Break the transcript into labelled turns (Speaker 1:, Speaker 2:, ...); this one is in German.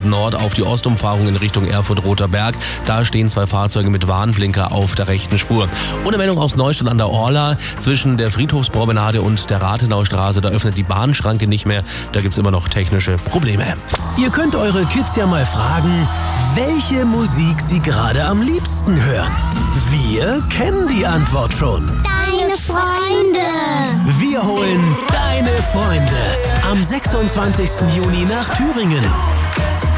Speaker 1: Nord auf die Ostumfahrung in Richtung Erfurt-Roter Berg. Da stehen 2 Fahrzeuge mit Warnblinker auf der rechten Spur. Und eine Meldung aus Neustadt an der Orla. Zwischen der Friedhofspromenade und der Rathenaustraße, da öffnet die Bahnschranke nicht mehr. Da gibt's immer noch technische Probleme.
Speaker 2: Ihr könnt eure Kids ja mal fragen, welche Musik sie gerade am liebsten hören. Wir kennen die Antwort schon.
Speaker 3: Deine Freunde.
Speaker 2: Wir holen deine Freunde am 26. Juni nach Thüringen.